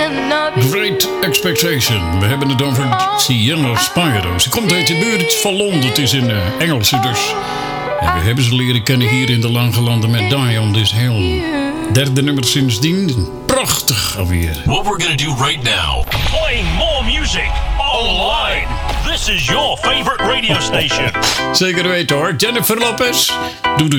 Great Expectation. We hebben het over Sienna Spiro. Ze komt uit de buurt van Londen. Het is een Engelse dus. En we hebben ze leren kennen hier in de Lage Landen met Die on This Hill. Derde nummer sindsdien. Prachtig alweer. What we're gonna do right now. Playing more music online. This is your favorite radio station. Zeker weten hoor. Jennifer Lopez doet het.